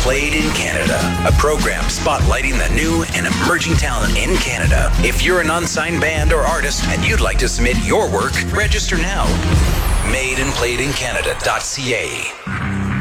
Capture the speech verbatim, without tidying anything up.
Played in Canada, a program spotlighting the new and emerging talent in Canada. If you're an unsigned band or artist and you'd like to submit your work, register now. made and played in canada dot c a